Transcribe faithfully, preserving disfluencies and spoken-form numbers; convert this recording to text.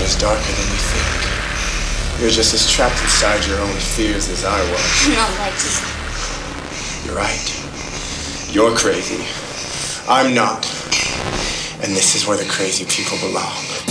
is darker than we think. You're just as trapped inside your own fears as I was. Not like you. You're right. You're crazy. I'm not. And this is where the crazy people belong.